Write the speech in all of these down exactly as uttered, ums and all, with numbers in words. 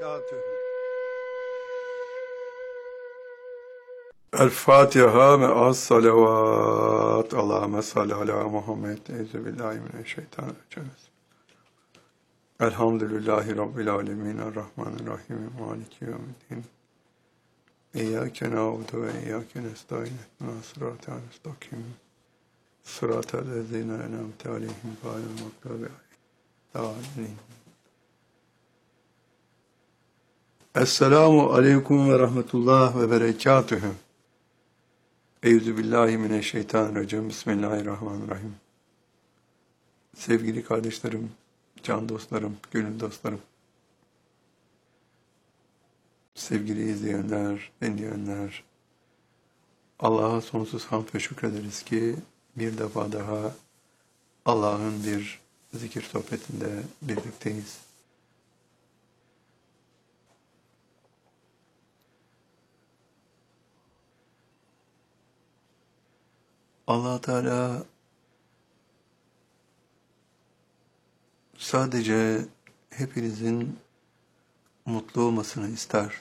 berekatühü. El Fatiha ve az salavat. Allahümme salli ala Muhammed. Euzubillahimineşşeytanirracim. Elhamdülillahi Rabbil alemin. Errahmanirrahim. Maliki yevmiddin. İyyâke na'budu ve iyyâke nestaîn. İhdinâ sıratal müstakîm. Sıratal lezîne en'amte aleyhim gâyril mağdûbi aleyhim. Esselamu aleyküm ve rahmetullah ve berekatühü. Euzubillahimineşşeytanirracim. Bismillahirrahmanirrahim. Sevgili kardeşlerim, can dostlarım, gönül dostlarım, sevgili izleyenler, dinleyenler, Allah'a sonsuz hamd ve şükrederiz ki bir defa daha Allah'ın bir zikir sohbetinde birlikteyiz. Allah Teala sadece hepinizin mutlu olmasını ister.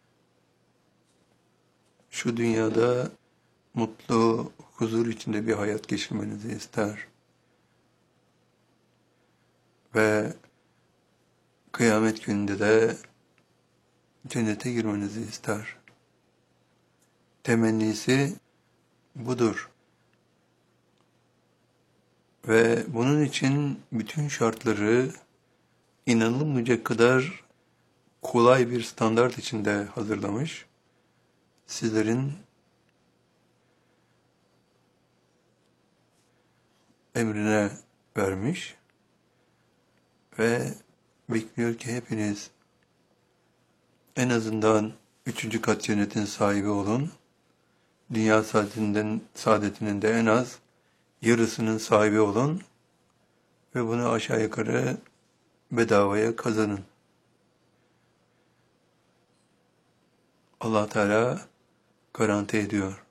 Şu dünyada mutlu, huzur içinde bir hayat geçirmenizi ister. Ve kıyamet gününde de cennete girmenizi ister. Temennisi budur. Ve bunun için bütün şartları inanılmayacak kadar kolay bir standart içinde hazırlamış. Sizlerin emrine vermiş ve bekliyor ki hepiniz en azından üçüncü kat cennetin sahibi olun. Dünya saadetinden, saadetinin de en az yarısının sahibi olun ve bunu aşağı yukarı bedavaya kazanın. Allah Teala garanti ediyor.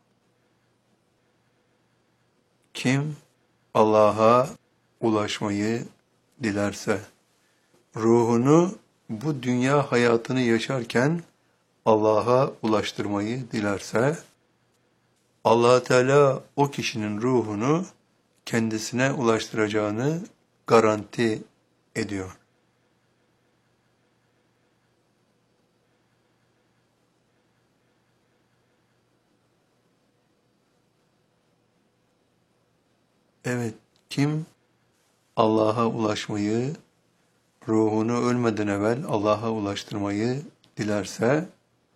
Kim Allah'a ulaşmayı dilerse, ruhunu bu dünya hayatını yaşarken Allah'a ulaştırmayı dilerse, Allah Teala o kişinin ruhunu kendisine ulaştıracağını garanti ediyor. Evet, kim Allah'a ulaşmayı, ruhunu ölmeden evvel Allah'a ulaştırmayı dilerse,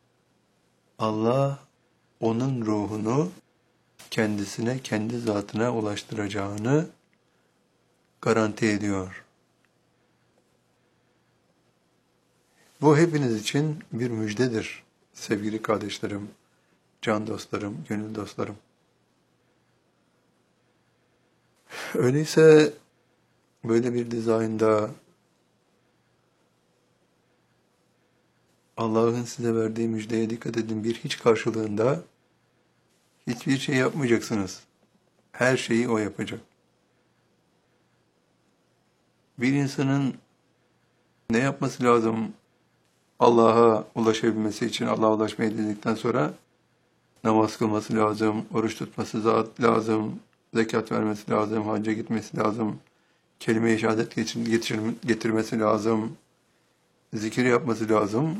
Allah onun ruhunu kendisine, kendi zatına ulaştıracağını garanti ediyor. Bu hepiniz için bir müjdedir sevgili kardeşlerim, can dostlarım, gönül dostlarım. Öyleyse böyle bir dizaynda Allah'ın size verdiği müjdeye dikkat edin, bir hiç karşılığında hiçbir şey yapmayacaksınız. Her şeyi o yapacak. Bir insanın ne yapması lazım Allah'a ulaşabilmesi için? Allah'a ulaşmayı dedikten sonra namaz kılması lazım, oruç tutması lazım, zekat vermesi lazım, hacca gitmesi lazım, kelime-i şehadet getirmesi lazım, zikir yapması lazım.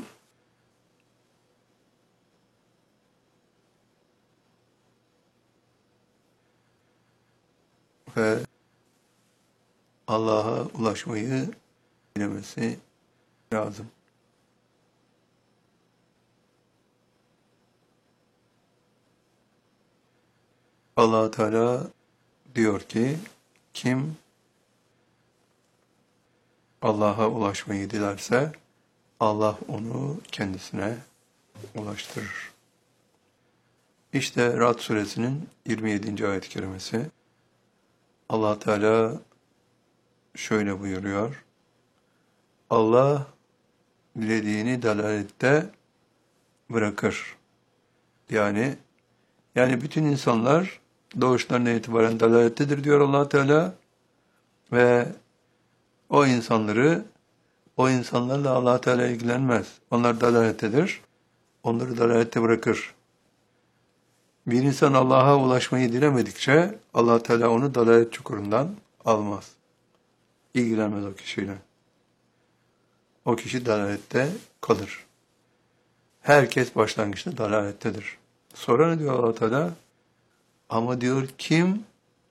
Ve Allah'a ulaşmayı bilemesi lazım. Allah Teala diyor ki, kim Allah'a ulaşmayı dilerse, Allah onu kendisine ulaştırır. İşte Ra'd suresinin yirmi yedinci ayet-i kerimesi. Allah Teala şöyle buyuruyor. Allah dilediğini dalalette bırakır. Yani yani bütün insanlar doğuşlarına itibaren dalalettedir diyor Allah Teala ve o insanları O insanlarla Allah Teala ilgilenmez. Onlar dalalettedir. Onları dalalette bırakır. Bir insan Allah'a ulaşmayı dilemedikçe Allah Teala onu dalalet çukurundan almaz. İlgilenmez o kişiyle. O kişi dalalette kalır. Herkes başlangıçta dalalettedir. Sonra ne diyor Allah Teala? Ama diyor kim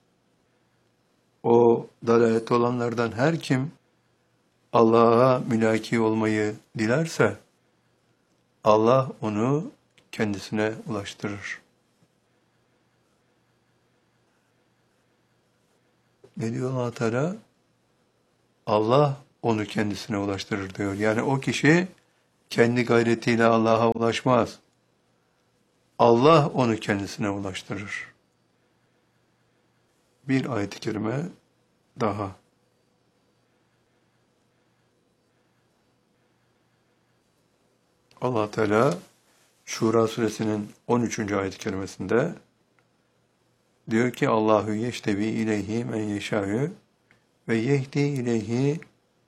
o dalalette olanlardan her kim Allah'a mülaki olmayı dilerse Allah onu kendisine ulaştırır. Ne diyor Allah Teala? Allah onu kendisine ulaştırır diyor. Yani o kişi kendi gayretiyle Allah'a ulaşmaz. Allah onu kendisine ulaştırır. Bir ayet-i kerime daha. Allah Teala Şura suresinin on üçüncü ayet-i kerimesinde diyor ki Allahu yeştevi ileyhi men yeşâ'ü ve yehdi ileyhi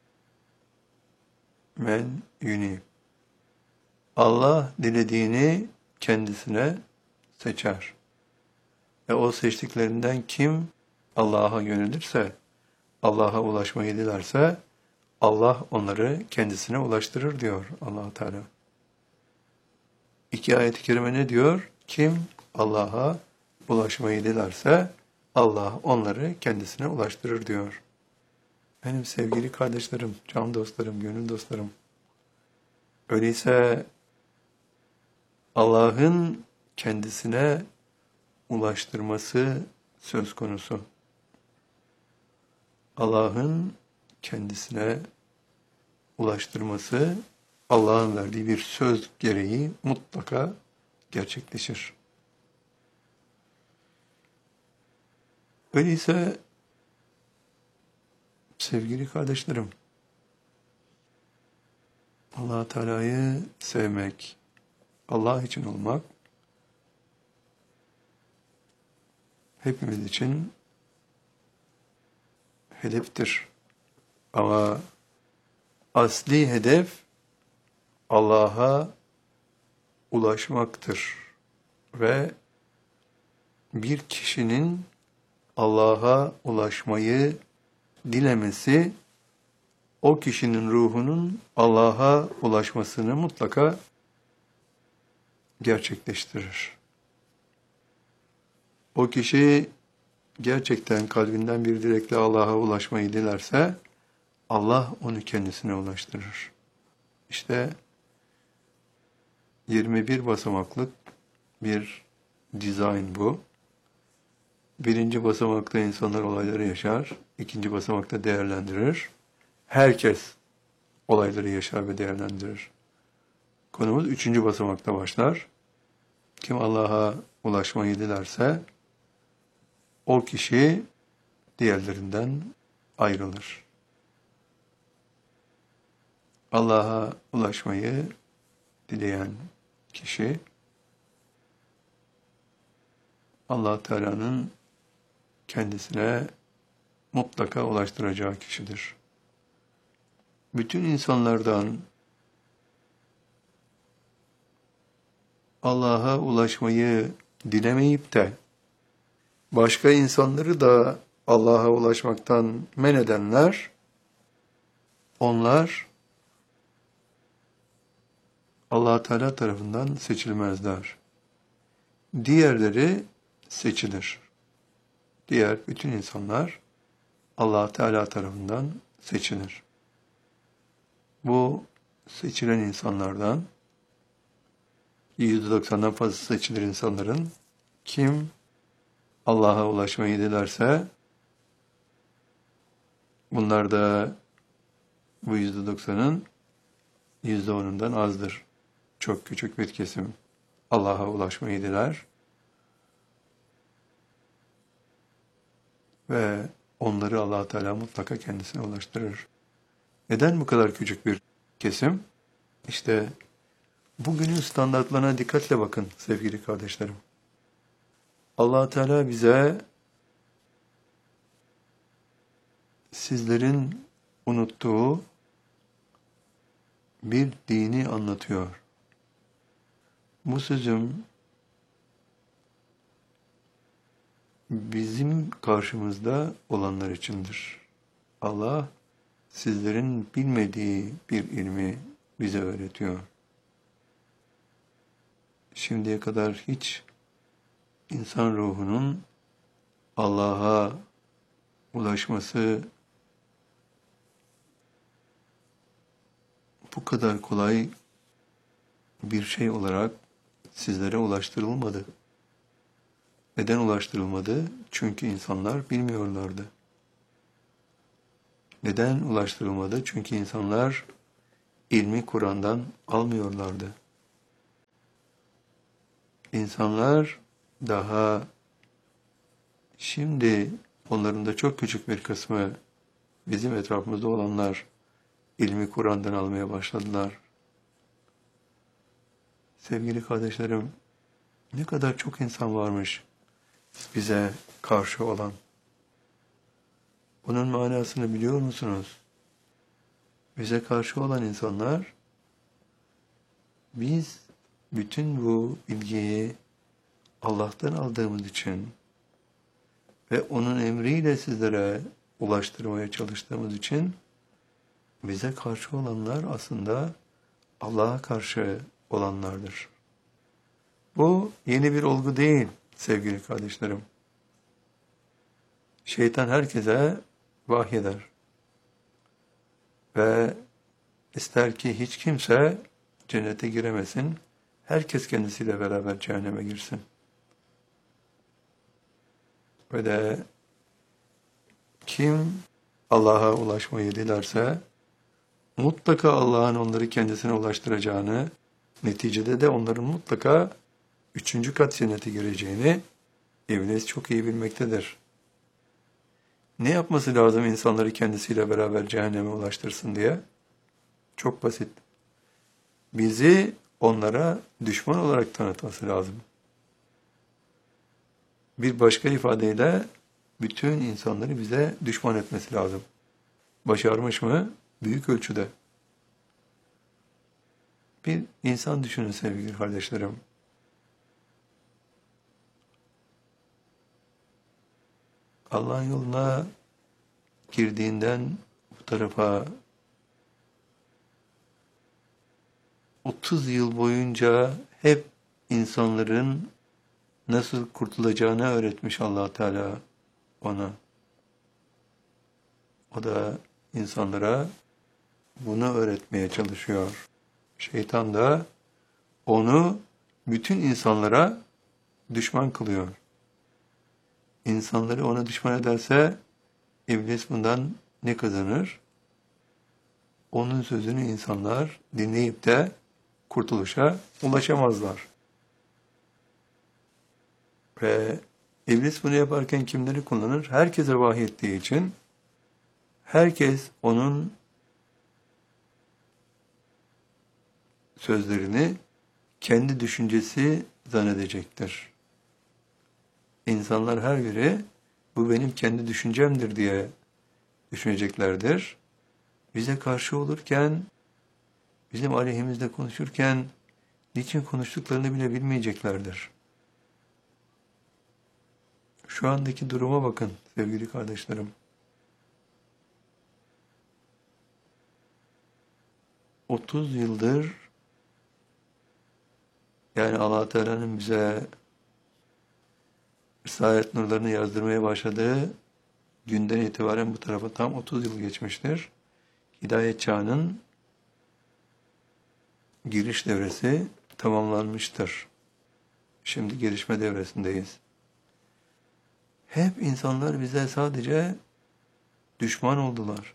men yunib. Allah dilediğini kendisine seçer. Ve o seçtiklerinden kim Allah'a yönelirse, Allah'a ulaşmayı dilerse, Allah onları kendisine ulaştırır diyor Allah Teala. İki ayet-i kerime ne diyor? Kim Allah'a ulaşmayı dilerse, Allah onları kendisine ulaştırır diyor. Benim sevgili kardeşlerim, can dostlarım, gönül dostlarım. Öyleyse Allah'ın kendisine ulaştırması söz konusu. Allah'ın kendisine ulaştırması Allah'ın verdiği bir söz gereği mutlaka gerçekleşir. Öyleyse sevgili kardeşlerim, Allah Teala'yı sevmek, Allah için olmak hepimiz için hedeftir. Ama asli hedef Allah'a ulaşmaktır. Ve bir kişinin Allah'a ulaşmayı dilemesi, o kişinin ruhunun Allah'a ulaşmasını mutlaka gerçekleştirir. O kişi gerçekten kalbinden bir dilekle Allah'a ulaşmayı dilerse, Allah onu kendisine ulaştırır. İşte yirmi bir basamaklık bir dizayn bu. Birinci basamakta insanlar olayları yaşar, ikinci basamakta değerlendirir. Herkes olayları yaşar ve değerlendirir. Konumuz üçüncü basamakta başlar. Kim Allah'a ulaşmayı dilerse, o kişi diğerlerinden ayrılır. Allah'a ulaşmayı dileyen kişi, Allah Teala'nın kendisine mutlaka ulaştıracağı kişidir. Bütün insanlardan Allah'a ulaşmayı dilemeyip de başka insanları da Allah'a ulaşmaktan men edenler, onlar Allah Teala tarafından seçilmezler. Diğerleri seçilir. Diğer bütün insanlar Allah Teala tarafından seçilir. Bu seçilen insanlardan yüzde doksandan fazla seçilir insanların kim Allah'a ulaşmayı dilerse, bunlar da bu yüzde doksanın yüzde onundan azdır. Çok küçük bir kesim Allah'a ulaşmayı diler ve onları Allah Teala mutlaka kendisine ulaştırır. Neden bu kadar küçük bir kesim? İşte bugünün standartlarına dikkatle bakın sevgili kardeşlerim. Allah Teala bize sizlerin unuttuğu bir dini anlatıyor. Bu sözüm bizim karşımızda olanlar içindir. Allah sizlerin bilmediği bir ilmi bize öğretiyor. Şimdiye kadar hiç insan ruhunun Allah'a ulaşması bu kadar kolay bir şey olarak sizlere ulaştırılmadı. Neden ulaştırılmadı? Çünkü insanlar bilmiyorlardı. Neden ulaştırılmadı? Çünkü insanlar ilmi Kur'an'dan almıyorlardı. İnsanlar daha şimdi onların da çok küçük bir kısmı bizim etrafımızda olanlar ilmi Kur'an'dan almaya başladılar. Sevgili kardeşlerim, ne kadar çok insan varmış bize karşı olan. Bunun manasını biliyor musunuz? Bize karşı olan insanlar, biz bütün bu bilgiyi Allah'tan aldığımız için ve onun emriyle sizlere ulaştırmaya çalıştığımız için bize karşı olanlar aslında Allah'a karşı olanlardır. Bu yeni bir olgu değil sevgili kardeşlerim. Şeytan herkese vahyeder. Ve ister ki hiç kimse cennete giremesin, herkes kendisiyle beraber cehenneme girsin. Ve de kim Allah'a ulaşmayı dilerse, mutlaka Allah'ın onları kendisine ulaştıracağını, neticede de onların mutlaka üçüncü kat cennete gireceğini İblis çok iyi bilmektedir. Ne yapması lazım insanları kendisiyle beraber cehenneme ulaştırsın diye? Çok basit. Bizi onlara düşman olarak tanıtması lazım. Bir başka ifadeyle bütün insanları bize düşman etmesi lazım. Başarmış mı? Büyük ölçüde. Bir insan düşünün sevgili kardeşlerim. Allah'ın yoluna girdiğinden bu tarafa otuz yıl boyunca hep insanların nasıl kurtulacağını öğretmiş Allah Teala ona. O da insanlara bunu öğretmeye çalışıyor. Şeytan da onu bütün insanlara düşman kılıyor. İnsanları ona düşman ederse İblis bundan ne kazanır? Onun sözünü insanlar dinleyip de kurtuluşa ulaşamazlar. Ve İblis bunu yaparken kimleri kullanır? Herkese vahyettiği için herkes onun sözlerini kendi düşüncesi zannedecektir. İnsanlar her biri bu benim kendi düşüncemdir diye düşüneceklerdir. Bize karşı olurken, bizim aleyhimizde konuşurken niçin konuştuklarını bile bilmeyeceklerdir. Şu andaki duruma bakın sevgili kardeşlerim. otuz yıldır yani Allah Teala'nın bize Risalet nurlarını yazdırmaya başladığı günden itibaren bu tarafa tam otuz yıl geçmiştir. Hidayet çağının giriş devresi tamamlanmıştır. Şimdi gelişme devresindeyiz. Hep insanlar bize sadece düşman oldular.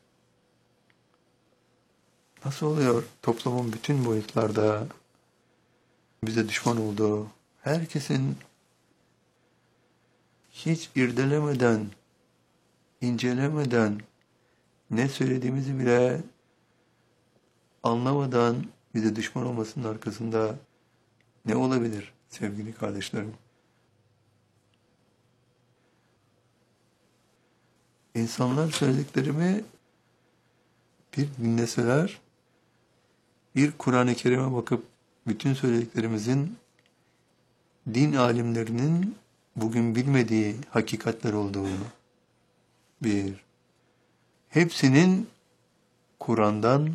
Nasıl oluyor toplumun bütün boyutlarda bize düşman olduğu, herkesin hiç irdelemeden, incelemeden, ne söylediğimizi bile anlamadan bize düşman olmasının arkasında ne olabilir sevgili kardeşlerim? İnsanlar söylediklerimi bir dinleseler, Bir Kur'an-ı Kerim'e bakıp bütün söylediklerimizin din alimlerinin bugün bilmediği hakikatler olduğunu, bir, hepsinin Kur'an'dan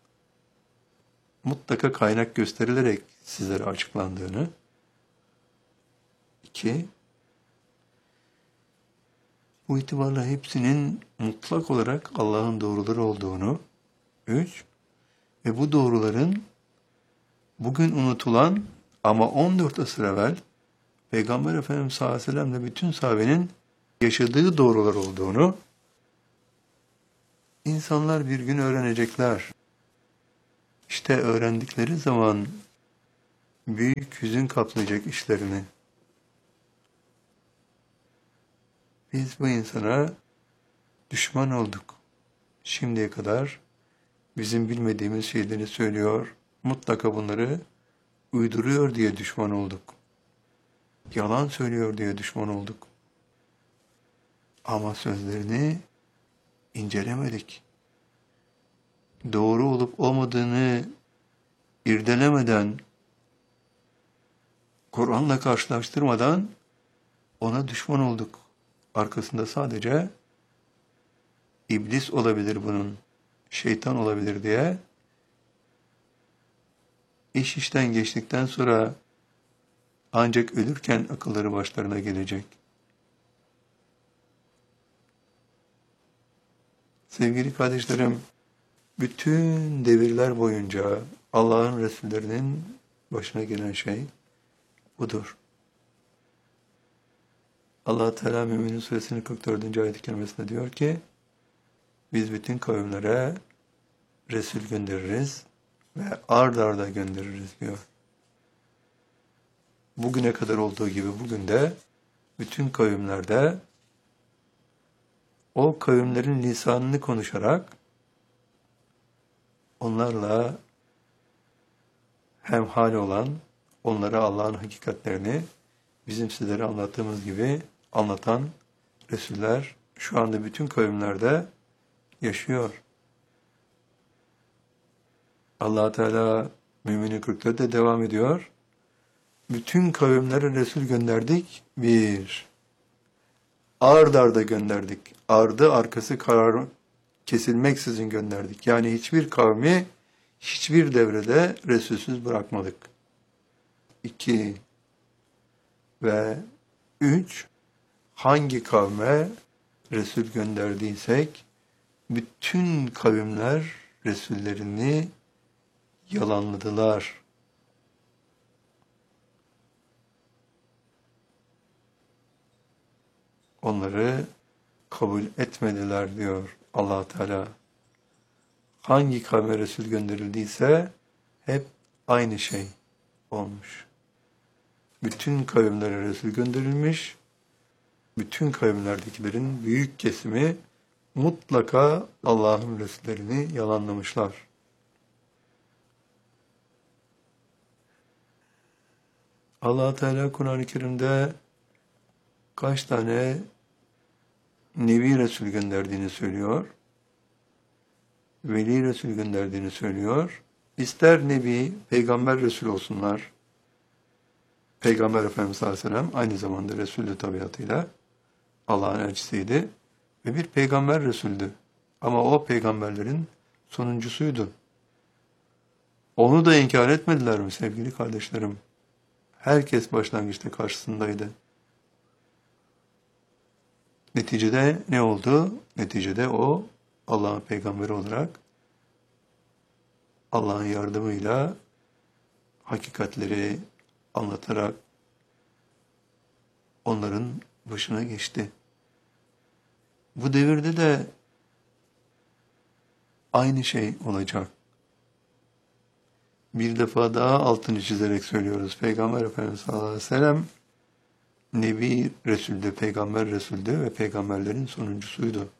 mutlaka kaynak gösterilerek sizlere açıklandığını, iki, bu itibarla hepsinin mutlak olarak Allah'ın doğruları olduğunu, üç, ve bu doğruların bugün unutulan ama on dört asır evvel Peygamber Efendimiz sallallahu aleyhi ve sellem'le bütün sahabenin yaşadığı doğrular olduğunu, insanlar bir gün öğrenecekler. İşte öğrendikleri zaman büyük hüzün kaplayacak işlerini. Biz bu insana düşman olduk. Şimdiye kadar bizim bilmediğimiz şeyleri söylüyor, mutlaka bunları uyduruyor diye düşman olduk. Yalan söylüyor diye düşman olduk. Ama sözlerini incelemedik. Doğru olup olmadığını irdelemeden, Kur'an'la karşılaştırmadan ona düşman olduk. Arkasında sadece iblis olabilir bunun, şeytan olabilir diye iş işten geçtikten sonra ancak ölürken akılları başlarına gelecek. Sevgili kardeşlerim, bütün devirler boyunca Allah'ın Resullerinin başına gelen şey budur. Allah Teala Mü'minin Suresinin kırk dördüncü ayet-i kerimesinde diyor ki, biz bütün kavimlere Resul göndeririz ve ard arda göndeririz diyor. Bugüne kadar olduğu gibi bugün de bütün kavimlerde o kavimlerin lisanını konuşarak onlarla hemhal olan, onlara Allah'ın hakikatlerini bizim sizlere anlattığımız gibi anlatan Resuller şu anda bütün kavimlerde yaşıyor. Allah Teala Mü'minin kırk dörtte devam ediyor. Bütün kavimlere Resul gönderdik. Bir, ard arda gönderdik. Ardı arkası karar kesilmeksizin gönderdik. Yani hiçbir kavmi hiçbir devrede Resulsüz bırakmadık. İki ve üç, hangi kavme Resul gönderdiysek bütün kavimler Resullerini yalanladılar. Onları kabul etmediler diyor Allah Teala. Hangi kavme Resul gönderildiyse hep aynı şey olmuş. Bütün kavimlere Resul gönderilmiş, bütün kavimlerdekilerin büyük kesimi mutlaka Allah'ın Resullerini yalanlamışlar. Allah Teala Kur'an-ı Kerim'de kaç tane Nebi Resul gönderdiğini söylüyor. Veli Resul gönderdiğini söylüyor. İster Nebi, Peygamber Resul olsunlar. Peygamber Efendimiz sallallahu aleyhi ve sellem aynı zamanda Resulü tabiatıyla Allah'ın elçisiydi. Ve bir peygamber Resul'dü. Ama o peygamberlerin sonuncusuydu. Onu da inkar etmediler mi sevgili kardeşlerim? Herkes başlangıçta karşısındaydı. Neticede ne oldu? Neticede o Allah'ın peygamberi olarak Allah'ın yardımıyla hakikatleri anlatarak onların başına geçti. Bu devirde de aynı şey olacak. Bir defa daha altını çizerek söylüyoruz. Peygamber Efendimiz sallallahu aleyhi ve sellem Nebi Resul'dü, Peygamber Resul'dü ve peygamberlerin sonuncusuydu.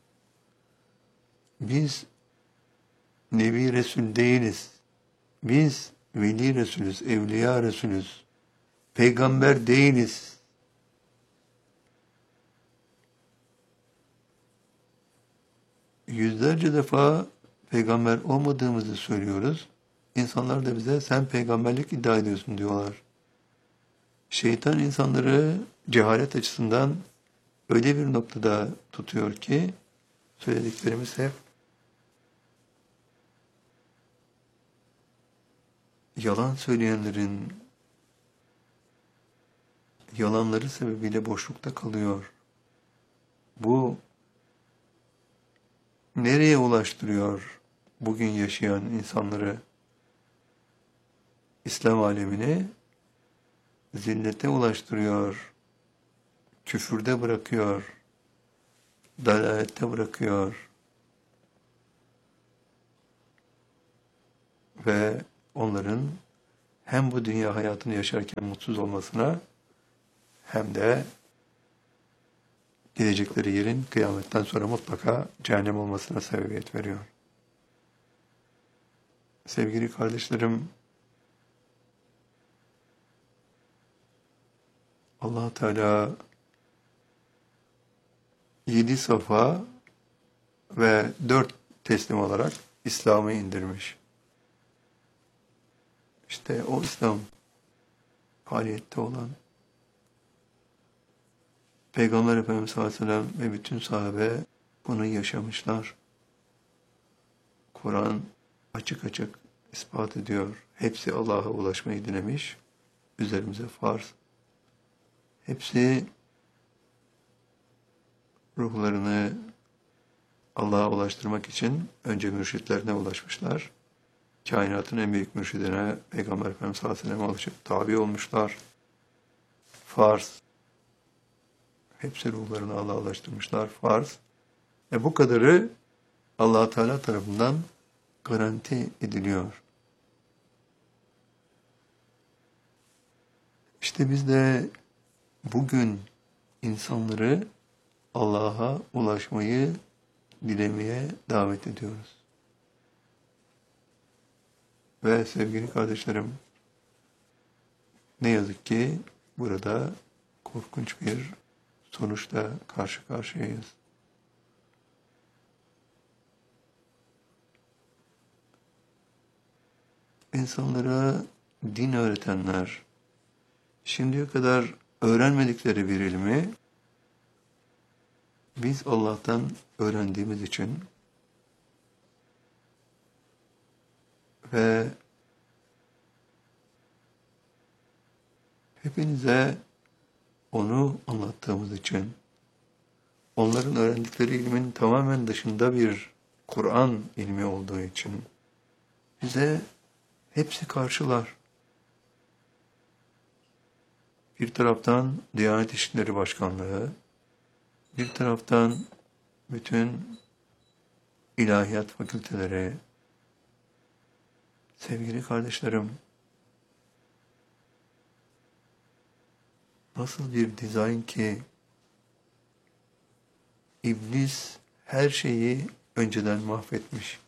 Biz Nebi Resul değiliz. Biz Veli Resulüz, Evliya Resulüz. Peygamber değiliz. Yüzlerce defa peygamber olmadığımızı söylüyoruz. İnsanlar da bize sen peygamberlik iddia ediyorsun diyorlar. Şeytan insanları cehalet açısından öyle bir noktada tutuyor ki söylediklerimiz hep yalan söyleyenlerin yalanları sebebiyle boşlukta kalıyor. Bu nereye ulaştırıyor bugün yaşayan insanları? İslam alemini zillete ulaştırıyor, küfürde bırakıyor, dalalette bırakıyor ve onların hem bu dünya hayatını yaşarken mutsuz olmasına hem de gidecekleri yerin kıyametten sonra mutlaka cehennem olmasına sebebiyet veriyor. Sevgili kardeşlerim, Allah Teala yedi safa ve dört teslim olarak İslam'ı indirmiş. İşte o İslam faaliyette olan Peygamber Efendimiz sallallahu aleyhi ve sellem ve bütün sahabe bunu yaşamışlar. Kur'an açık açık ispat ediyor. Hepsi Allah'a ulaşmayı dilemiş. Üzerimize farz. Hepsi ruhlarını Allah'a ulaştırmak için önce mürşitlerine ulaşmışlar. Kainatın en büyük mürşidine Peygamber Efendimiz sallallahu aleyhi ve sellem'e ulaşıp tabi olmuşlar. Farz. Hepsi ruhlarını Allah'a ulaştırmışlar. Farz. E bu kadarı Allah Teala tarafından garanti ediliyor. İşte biz de bugün insanları Allah'a ulaşmayı dilemeye davet ediyoruz. Ve sevgili kardeşlerim, ne yazık ki burada korkunç bir sonuçla karşı karşıyayız. İnsanlara din öğretenler, şimdiye kadar öğrenmedikleri bir ilmi biz Allah'tan öğrendiğimiz için ve hepinize onu anlattığımız için, onların öğrendikleri ilmin tamamen dışında bir Kur'an ilmi olduğu için bize hepsi karşılar. Bir taraftan Diyanet İşleri Başkanlığı, bir taraftan bütün ilahiyat fakülteleri. Sevgili kardeşlerim, nasıl bir dizayn ki İblis her şeyi önceden mahvetmiş.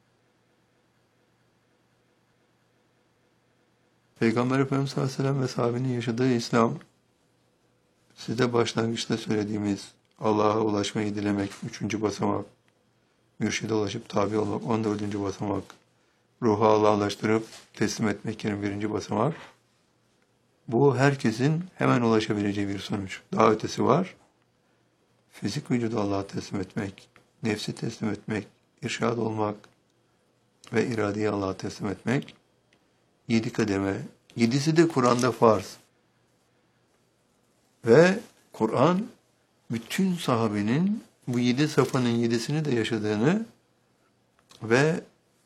Peygamber Efendimiz sallallahu aleyhi ve sellem ve sahabenin yaşadığı İslam, size başlangıçta söylediğimiz Allah'a ulaşmayı dilemek, üçüncü basamak, mürşide ulaşıp tabi olmak, on dördüncü basamak, ruhu Allah'a ulaştırıp teslim etmek yirmi birinci basamak. Bu herkesin hemen ulaşabileceği bir sonuç. Daha ötesi var. Fizik vücudu Allah'a teslim etmek, nefsi teslim etmek, irşad olmak ve iradeyi Allah'a teslim etmek. Yedi kademe. Yedisi de Kur'an'da farz. Ve Kur'an bütün sahabenin bu yedi safhanın yedisini de yaşadığını ve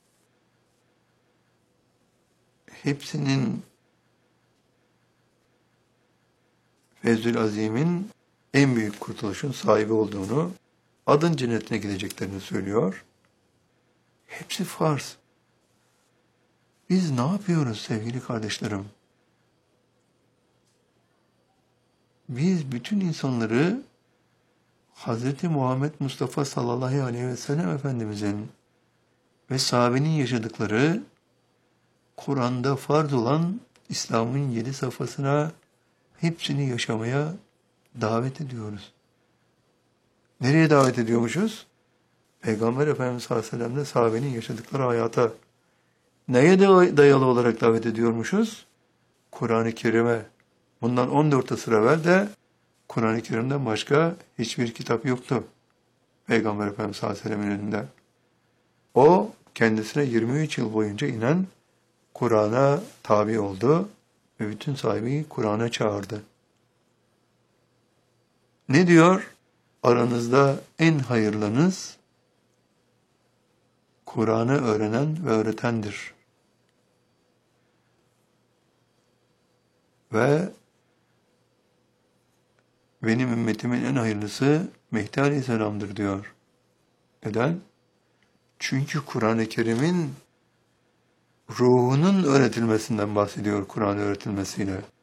hepsinin Fevzül Azim'in en büyük kurtuluşun sahibi olduğunu, adın cennetine gideceklerini söylüyor. Hepsi farz. Biz ne yapıyoruz sevgili kardeşlerim? Biz bütün insanları Hazreti Muhammed Mustafa sallallahu aleyhi ve sellem Efendimizin ve sahabenin yaşadıkları Kur'an'da farz olan İslam'ın yedi safhasına hepsini yaşamaya davet ediyoruz. Nereye davet ediyormuşuz? Peygamber Efendimiz sallallahu aleyhi ve sellem'le sahabenin yaşadıkları hayata. Neye de dayalı olarak davet ediyormuşuz? Kur'an-ı Kerim'e. Bundan on dört asır evvel de Kur'an-ı Kerim'den başka hiçbir kitap yoktu. Peygamber Efendimiz sallallahu aleyhi ve sellem'in elinde. O kendisine yirmi üç yıl boyunca inen Kur'an'a tabi oldu ve bütün sahibi Kur'an'a çağırdı. Ne diyor? Aranızda en hayırlınız Kur'an'ı öğrenen ve öğretendir. Ve benim ümmetimin en hayırlısı Mehdi Aleyhisselam'dır diyor. Neden? Çünkü Kur'an-ı Kerim'in ruhunun öğretilmesinden bahsediyor Kur'an öğretilmesiyle.